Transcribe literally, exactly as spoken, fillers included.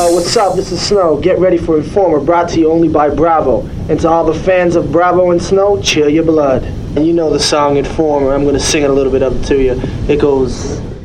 Yo, what's up? This is Snow. Get ready for Informer, brought to you only by Bravo. And to all the fans of Bravo and Snow, chill your blood. And you know the song Informer. I'm going to sing it a little bit of it to you. It goes...